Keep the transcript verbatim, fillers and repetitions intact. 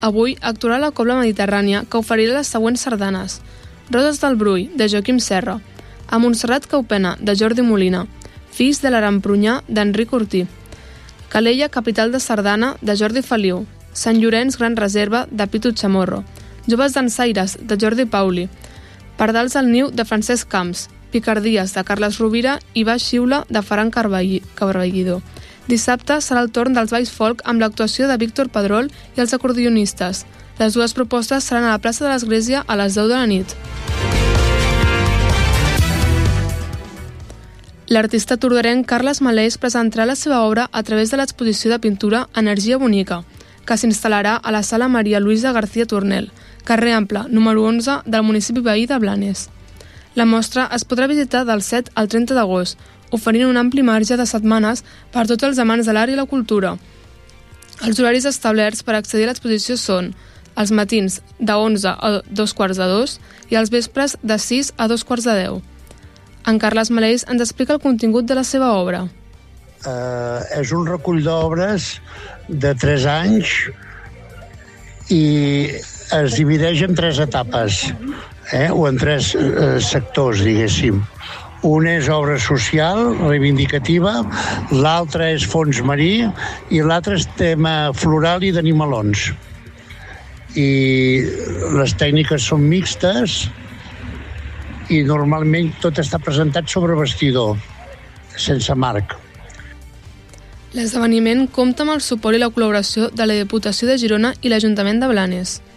Avui actuarà la Cobla Mediterrània, que oferirà les següents sardanes: Roses del Brull, de Joaquim Serra; A Montserrat Caupena, de Jordi Molina; Fills de l'Aremprunyà, d'Enric Ortí; Calella, capital de sardana, de Jordi Feliu; Sant Llorenç, gran reserva, de Pitu Chamorro; Joves dansaires, de Jordi Pauli; Pardals al niu, de Francesc Camps; Picardies, de Carles Rovira; i Baix Xiula, de Ferran Carballido. Dissabte serà el torn dels balls folk amb l'actuació de Víctor Pedrol i els acordionistes. Les dues propostes seran a la plaça de l'Església a les deu de la nit. L'artista tordorenc Carles Maleix presentarà la seva obra a través de l'exposició de pintura Energia Bonica, que s'instal·larà a la sala Maria Luisa García Tornel, carrer Ample, número onze del municipi veí de Blanes. La mostra es podrà visitar del set al trenta d'agost, oferint un ampli marge de setmanes per tots els amants de l'art i la cultura. Els horaris establerts per accedir a l'exposició són els matins de onze a dos quarts de dos i els vespres de sis a dos quarts de deu. En Carles Maleix ens explica el contingut de la seva obra. Uh, és un recull d'obres de tres anys i es divideix en tres etapes, eh? o en tres uh, sectors, diguéssim. Un és obra social, reivindicativa, l'altre és fons marí i l'altre és tema floral i d'animalons. I les tècniques són mixtes i normalment tot està presentat sobre bastidor, sense marc. L'esdeveniment compta amb el suport i la col·laboració de la Diputació de Girona i l'Ajuntament de Blanes.